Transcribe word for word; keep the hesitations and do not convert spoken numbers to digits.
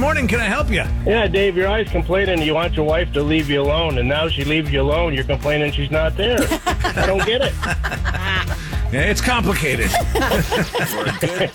morning. Can I help you? Yeah, Dave, you're always complaining you want your wife to leave you alone, and now she leaves you alone. You're complaining she's not there. I don't get it. Yeah, it's complicated. For a good